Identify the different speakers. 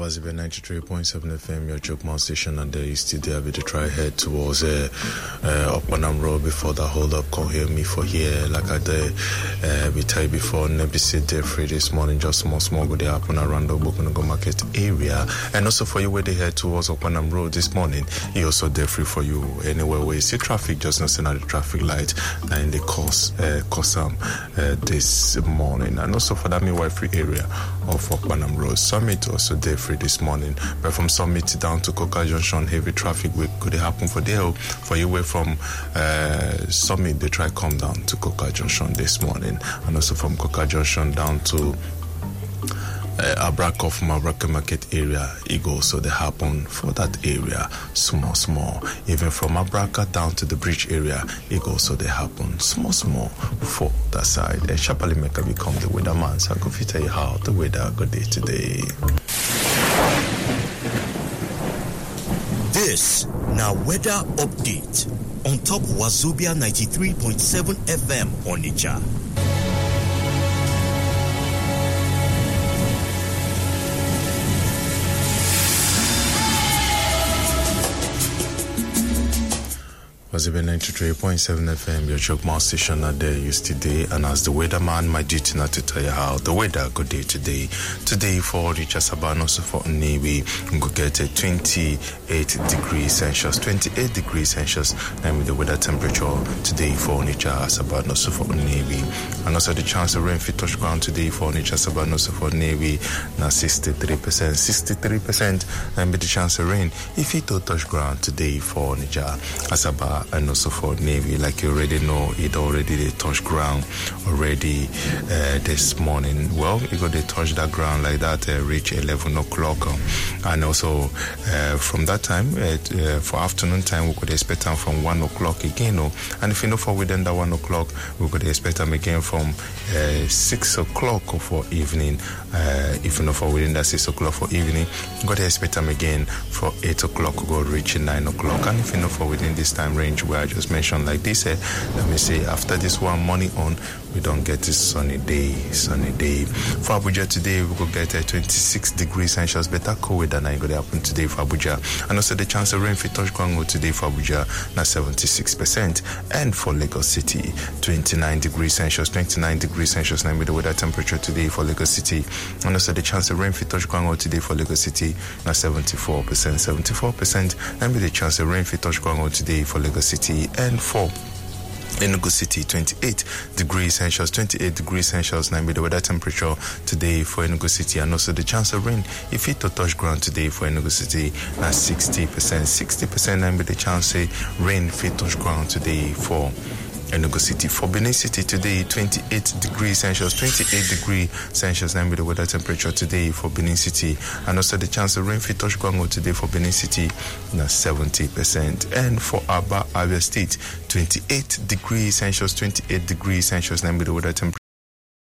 Speaker 1: was even 93.7 FM, your Chokmouth station, and there is still there with the try head towards Upmanam Road before the hold up. Call hear me for here, like I did we tell you before. Never sit there free this morning, just small go there happen around the Bukunago Market area, and also for you where they head towards Upmanam Road this morning. He also there free for you anywhere where you see traffic, just not seeing at the traffic light and the course this morning, and also for that midwife free area of Upmanam Road. Summit also there free this morning, but from Summit down to Coca Junction, heavy traffic could happen for there. For you away from Summit, they try come down to Coca Junction this morning, and also from Coca Junction down to Abraka from Abraka Market area, it goes so they happen for that area small. Even from Abraka down to the bridge area, it goes so they happen small for that side. And Shapali Meka become the weatherman, so I could tell you how the weather good day today.
Speaker 2: This now weather update on top Wazobia 93.7 FM Onitsha.
Speaker 1: Was even 93.7 FM, your Chokmouth station at there yesterday, and as the weatherman, my duty not to tell you how the weather good day today. Today for Richard Sabano, so for Navy, we could get a 28 degrees Celsius, 28 degrees Celsius, and with the weather temperature today for Richard Sabano, so for Navy, and also the chance of rain fit touch ground today for Richard Sabano, so for Navy, now 63%, and with the chance of rain if it touch ground today for Richard Asaba. And also for Navy, like you already know, it already touched ground already this morning. Well, you got to touch that ground like that, reach 11 o'clock. And also from that time, for afternoon time, we could expect them from 1 o'clock again. And if you know for within that 1 o'clock, we could expect them again from 6 o'clock for evening. If you know for within that 6 o'clock for evening, we got to expect them again for 8 o'clock, we go reach 9 o'clock. And if you know for within this time range where I just mentioned like this, let me say after this one morning on, we don't get this sunny day. For Abuja today, we could get 26 degrees Celsius, better cold weather than going to happen today for Abuja. And also the chance of rain for touch ground today for Abuja now 76%, and for Lagos City 29 degrees Celsius, now with the weather temperature today for Lagos City. And also the chance of rain for touch ground today for Lagos City now 74%, and with the chance of rain for touch ground today for Lagos City, and for Enugu City 28 degrees Celsius, now with the weather temperature today for Enugu City, and also the chance of rain if it to touch ground today for Enugu City now 60%, now with the chance of rain if it touch ground today for Enugu City. For Benin City today, 28 degrees Celsius, now with the weather temperature today for Benin City, and also the chance of rain for touch ground today for Benin City now 70%, and for Abia State 28 degrees Celsius, now with the weather temperature